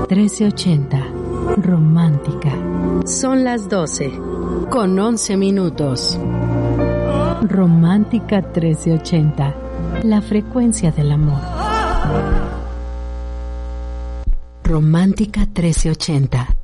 1380. Romántica. Son las 12, con 11 minutos. Romántica 1380. La frecuencia del amor. Romántica 1380.